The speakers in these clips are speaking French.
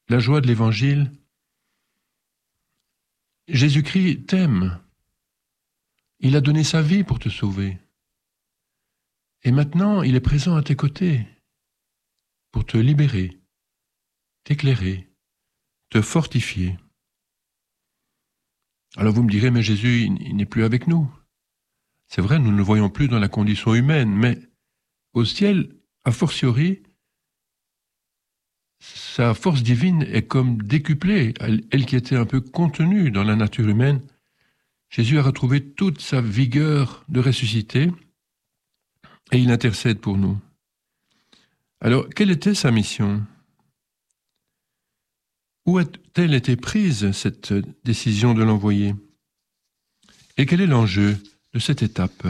la joie de l'Évangile, Jésus-Christ t'aime. Il a donné sa vie pour te sauver. Et maintenant, il est présent à tes côtés pour te libérer, t'éclairer, te fortifier. Alors vous me direz, mais Jésus, il n'est plus avec nous. C'est vrai, nous ne le voyons plus dans la condition humaine, mais au ciel, a fortiori, sa force divine est comme décuplée. Elle qui était un peu contenue dans la nature humaine, Jésus a retrouvé toute sa vigueur de ressusciter et il intercède pour nous. Alors, quelle était sa mission? Où a-t-elle été prise, cette décision de l'envoyer? Et quel est l'enjeu de cette étape?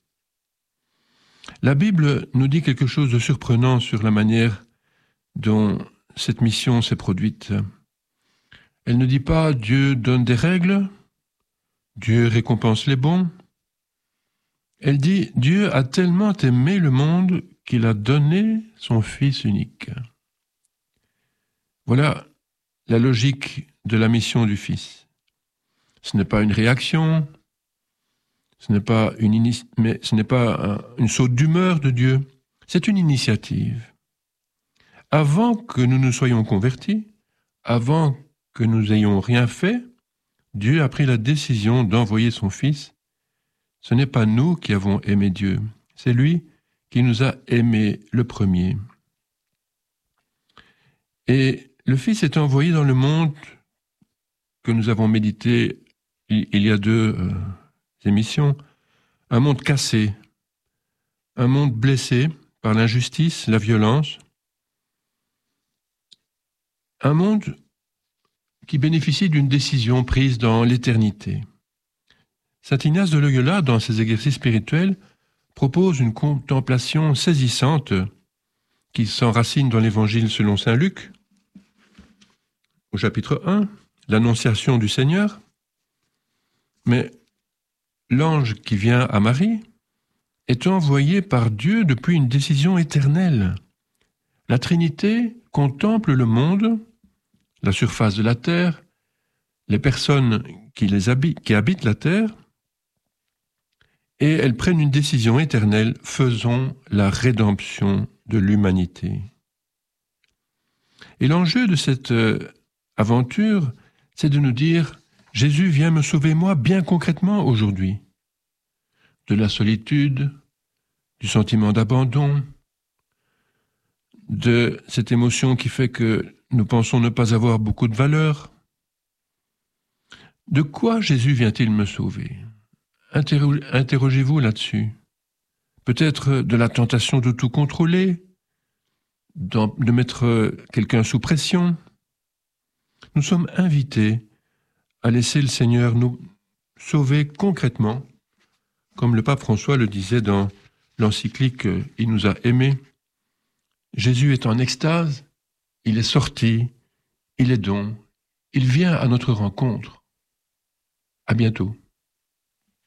La Bible nous dit quelque chose de surprenant sur la manière dont cette mission s'est produite. Elle ne dit pas « Dieu donne des règles, Dieu récompense les bons ». Elle dit « Dieu a tellement aimé le monde qu'il a donné son Fils unique ». Voilà la logique de la mission du Fils. Ce n'est pas une réaction, ce n'est pas une saute d'humeur de Dieu, c'est une initiative. Avant que nous nous soyons convertis, avant que nous ayons rien fait, Dieu a pris la décision d'envoyer son Fils. Ce n'est pas nous qui avons aimé Dieu, c'est lui qui nous a aimés le premier. Et le Fils est envoyé dans le monde que nous avons médité il y a deux émissions, un monde cassé, un monde blessé par l'injustice, la violence, un monde qui bénéficie d'une décision prise dans l'éternité. Saint Ignace de Loyola, dans ses exercices spirituels, propose une contemplation saisissante qui s'enracine dans l'Évangile selon saint Luc, au chapitre 1, l'Annonciation du Seigneur. Mais l'ange qui vient à Marie est envoyé par Dieu depuis une décision éternelle. La Trinité contemple le monde, la surface de la terre, les personnes qui habitent la terre, et elles prennent une décision éternelle, faisons la rédemption de l'humanité. Et l'enjeu de cette aventure, c'est de nous dire, Jésus vient me sauver moi bien concrètement aujourd'hui, de la solitude, du sentiment d'abandon, de cette émotion qui fait que nous pensons ne pas avoir beaucoup de valeur. De quoi Jésus vient-il me sauver? Interrogez-vous là-dessus. Peut-être de la tentation de tout contrôler, de mettre quelqu'un sous pression. Nous sommes invités à laisser le Seigneur nous sauver concrètement, comme le pape François le disait dans l'encyclique « Il nous a aimés ». Jésus est en extase, il est sorti, il est don, il vient à notre rencontre. À bientôt.